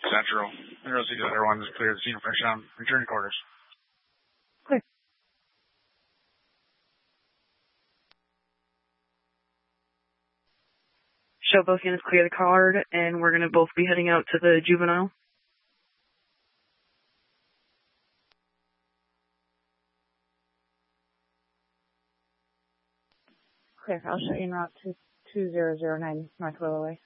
Central. Zero 6 other ones clear the scene of fresh down. Return to quarters. Clear. Show both units clear the card, and we're going to both be heading out to the juvenile. Clear. I'll show you en route to 2009 North Willowway.